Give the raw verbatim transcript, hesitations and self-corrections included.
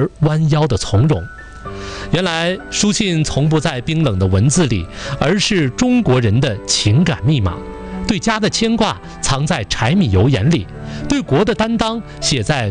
而弯腰的从容。原来书信从不在冰冷的文字里，而是中国人的情感密码。对家的牵挂藏在柴米油盐里，对国的担当写在